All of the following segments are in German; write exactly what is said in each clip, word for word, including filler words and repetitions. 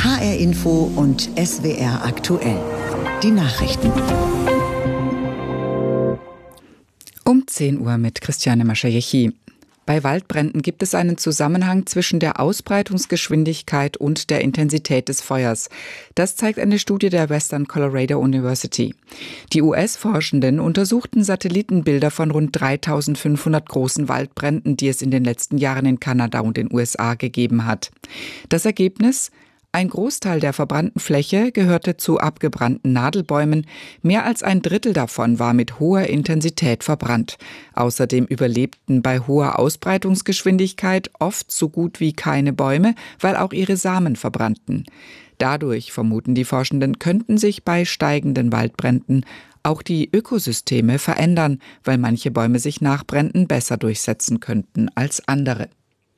H R Info und S W R aktuell. Die Nachrichten. Um zehn Uhr mit Christiane Maschajechi. Bei Waldbränden gibt es einen Zusammenhang zwischen der Ausbreitungsgeschwindigkeit und der Intensität des Feuers. Das zeigt eine Studie der Western Colorado University. Die U S-Forschenden untersuchten Satellitenbilder von rund dreitausendfünfhundert großen Waldbränden, die es in den letzten Jahren in Kanada und den U S A gegeben hat. Das Ergebnis? Ein Großteil der verbrannten Fläche gehörte zu abgebrannten Nadelbäumen. Mehr als ein Drittel davon war mit hoher Intensität verbrannt. Außerdem überlebten bei hoher Ausbreitungsgeschwindigkeit oft so gut wie keine Bäume, weil auch ihre Samen verbrannten. Dadurch, vermuten die Forschenden, könnten sich bei steigenden Waldbränden auch die Ökosysteme verändern, weil manche Bäume sich nach Bränden besser durchsetzen könnten als andere.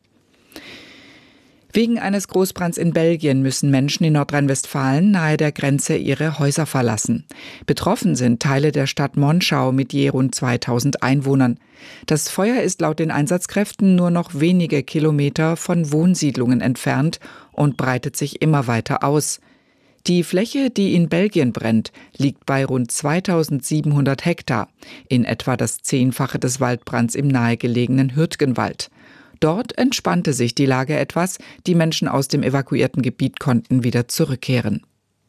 Wegen eines Großbrands in Belgien müssen Menschen in Nordrhein-Westfalen nahe der Grenze ihre Häuser verlassen. Betroffen sind Teile der Stadt Monschau mit je rund zweitausend Einwohnern. Das Feuer ist laut den Einsatzkräften nur noch wenige Kilometer von Wohnsiedlungen entfernt und breitet sich immer weiter aus. Die Fläche, die in Belgien brennt, liegt bei rund zweitausendsiebenhundert Hektar, in etwa das Zehnfache des Waldbrands im nahegelegenen Hürtgenwald. Dort entspannte sich die Lage etwas, die Menschen aus dem evakuierten Gebiet konnten wieder zurückkehren.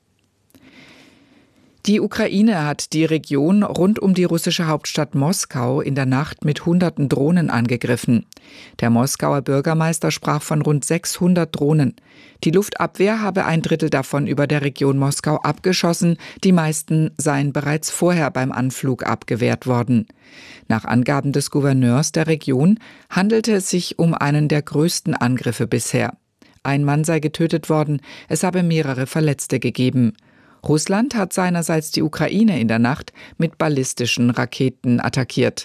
Die Ukraine hat die Region rund um die russische Hauptstadt Moskau in der Nacht mit hunderten Drohnen angegriffen. Der Moskauer Bürgermeister sprach von rund sechshundert Drohnen. Die Luftabwehr habe ein Drittel davon über der Region Moskau abgeschossen, die meisten seien bereits vorher beim Anflug abgewehrt worden. Nach Angaben des Gouverneurs der Region handelte es sich um einen der größten Angriffe bisher. Ein Mann sei getötet worden, es habe mehrere Verletzte gegeben. Russland hat seinerseits die Ukraine in der Nacht mit ballistischen Raketen attackiert.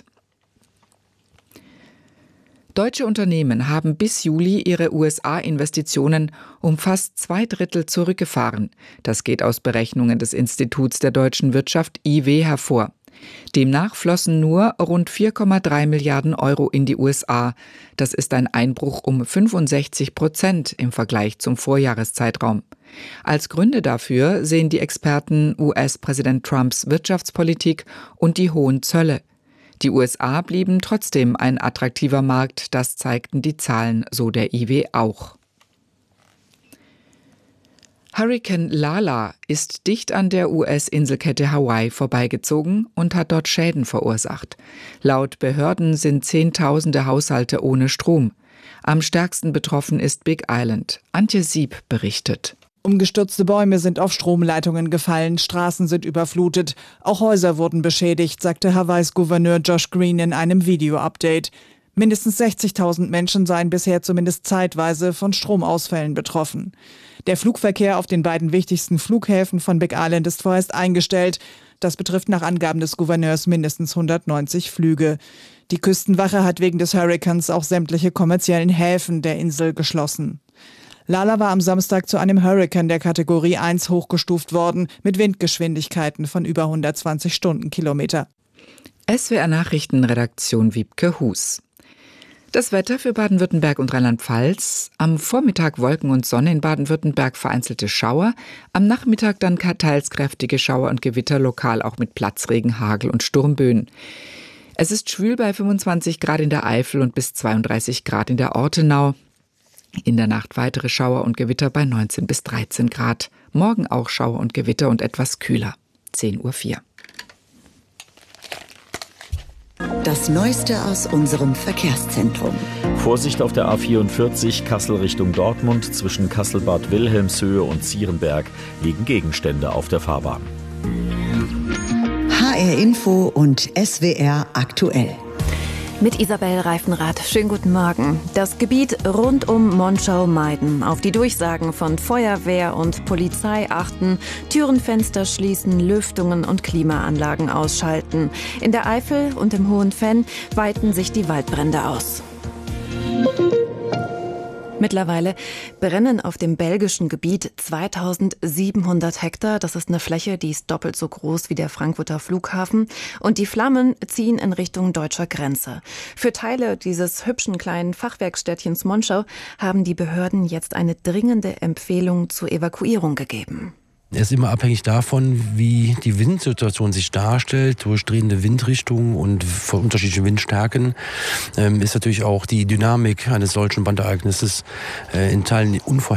Deutsche Unternehmen haben bis Juli ihre U S A-Investitionen um fast zwei Drittel zurückgefahren. Das geht aus Berechnungen des Instituts der deutschen Wirtschaft I W hervor. Demnach flossen nur rund vier Komma drei Milliarden Euro in die U S A. Das ist ein Einbruch um fünfundsechzig Prozent im Vergleich zum Vorjahreszeitraum. Als Gründe dafür sehen die Experten U S-Präsident Trumps Wirtschaftspolitik und die hohen Zölle. Die U S A blieben trotzdem ein attraktiver Markt, das zeigten die Zahlen, so der I W auch. Hurrikan Lala ist dicht an der U S-Inselkette Hawaii vorbeigezogen und hat dort Schäden verursacht. Laut Behörden sind Zehntausende Haushalte ohne Strom. Am stärksten betroffen ist Big Island. Antje Sieb berichtet. Umgestürzte Bäume sind auf Stromleitungen gefallen, Straßen sind überflutet, auch Häuser wurden beschädigt, sagte Hawaiis Gouverneur Josh Green in einem Video-Update. Mindestens sechzigtausend Menschen seien bisher zumindest zeitweise von Stromausfällen betroffen. Der Flugverkehr auf den beiden wichtigsten Flughäfen von Big Island ist vorerst eingestellt. Das betrifft nach Angaben des Gouverneurs mindestens hundertneunzig Flüge. Die Küstenwache hat wegen des Hurrikans auch sämtliche kommerziellen Häfen der Insel geschlossen. Lala war am Samstag zu einem Hurrikan der Kategorie eins hochgestuft worden, mit Windgeschwindigkeiten von über hundertzwanzig Stundenkilometer. S W R Nachrichtenredaktion Wiebke Hus. Das Wetter für Baden-Württemberg und Rheinland-Pfalz. Am Vormittag Wolken und Sonne in Baden-Württemberg, vereinzelte Schauer. Am Nachmittag dann teils kräftige Schauer und Gewitter, lokal auch mit Platzregen, Hagel und Sturmböen. Es ist schwül bei fünfundzwanzig Grad in der Eifel und bis zweiunddreißig Grad in der Ortenau. In der Nacht weitere Schauer und Gewitter bei neunzehn bis dreizehn Grad. Morgen auch Schauer und Gewitter und etwas kühler. zehn Uhr vier. Das Neueste aus unserem Verkehrszentrum. Vorsicht auf der A vierundvierzig Kassel Richtung Dortmund. Zwischen Kassel-Bad Wilhelmshöhe und Zierenberg liegen Gegenstände auf der Fahrbahn. H R Info und S W R aktuell. Mit Isabel Reifenrath. Schönen guten Morgen. Das Gebiet rund um Monschau meiden. Auf die Durchsagen von Feuerwehr und Polizei achten. Türen, Fenster schließen, Lüftungen und Klimaanlagen ausschalten. In der Eifel und im Hohen Venn weiten sich die Waldbrände aus. Mittlerweile brennen auf dem belgischen Gebiet zweitausendsiebenhundert Hektar. Das ist eine Fläche, die ist doppelt so groß wie der Frankfurter Flughafen. Und die Flammen ziehen in Richtung deutscher Grenze. Für Teile dieses hübschen kleinen Fachwerkstädtchens Monschau haben die Behörden jetzt eine dringende Empfehlung zur Evakuierung gegeben. Er ist immer abhängig davon, wie die Windsituation sich darstellt, durch drehende Windrichtungen und von unterschiedlichen Windstärken. Ähm, ist natürlich auch die Dynamik eines solchen Brandereignisses äh, in Teilen unvorhersehbar.